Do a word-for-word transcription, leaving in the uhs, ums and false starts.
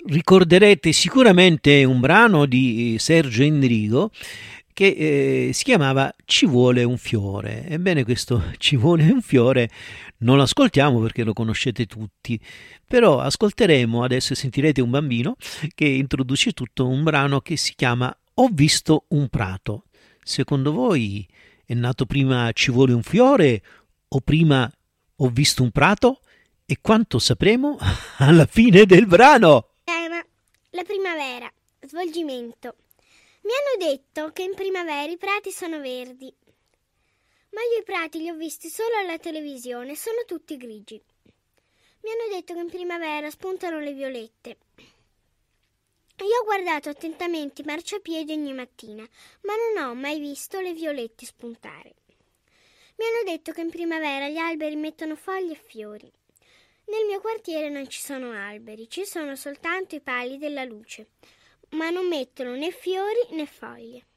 Ricorderete sicuramente un brano di Sergio Endrigo che eh, si chiamava Ci vuole un fiore. Ebbene, questo Ci vuole un fiore non lo ascoltiamo perché lo conoscete tutti, però ascolteremo adesso e sentirete un bambino che introduce tutto un brano che si chiama Ho visto un prato. Secondo voi è nato prima Ci vuole un fiore o prima Ho visto un prato? E quanto sapremo alla fine del brano? Tema: la primavera. Svolgimento. Mi hanno detto che in primavera i prati sono verdi, ma io i prati li ho visti solo alla televisione, sono tutti grigi. Mi hanno detto che in primavera spuntano le violette. Io ho guardato attentamente i marciapiedi ogni mattina, ma non ho mai visto le violette spuntare. Mi hanno detto che in primavera gli alberi mettono foglie e fiori. Nel mio quartiere non ci sono alberi, ci sono soltanto i pali della luce, ma non mettono né fiori né foglie.